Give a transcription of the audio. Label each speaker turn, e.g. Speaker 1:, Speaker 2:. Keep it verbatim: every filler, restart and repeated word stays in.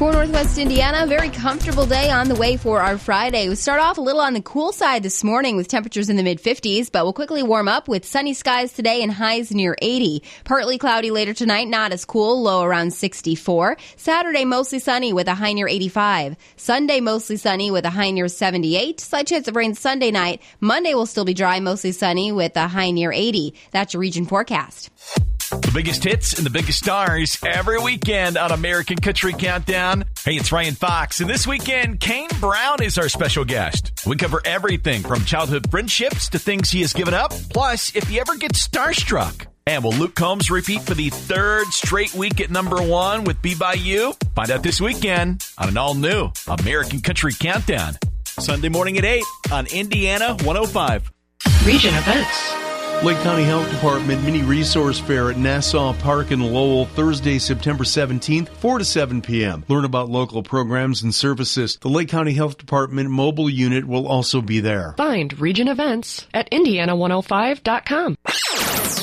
Speaker 1: For Northwest Indiana, very comfortable day on the way for our Friday. We start off a little on the cool side this morning with temperatures in the mid-fifties, but we'll quickly warm up with sunny skies today and highs near eighty. Partly cloudy later tonight, not as cool, low around sixty-four. Saturday, mostly sunny with a high near eighty-five. Sunday, mostly sunny with a high near seventy-eight. Slight chance of rain Sunday night. Monday will still be dry, mostly sunny with a high near eighty. That's your region forecast.
Speaker 2: The biggest hits and the biggest stars every weekend on American Country Countdown. Hey, it's Ryan Fox, and this weekend, Kane Brown is our special guest. We cover everything from childhood friendships to things he has given up, plus if he ever gets starstruck. And will Luke Combs repeat for the third straight week at number one with Be By You? Find out this weekend on an all-new American Country Countdown. Sunday morning at eight on Indiana one oh five.
Speaker 3: Region events.
Speaker 4: Lake County Health Department Mini Resource Fair at Nassau Park in Lowell, Thursday, September seventeenth, four to seven p.m. Learn about local programs and services. The Lake County Health Department mobile unit will also be there.
Speaker 3: Find region events at indiana one oh five dot com.